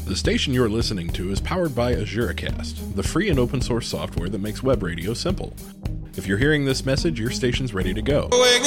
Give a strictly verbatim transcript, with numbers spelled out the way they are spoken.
The station you're listening to is powered by AzureCast, the free and open source software that makes web radio simple. If you're hearing this message, your station's ready to go. Wake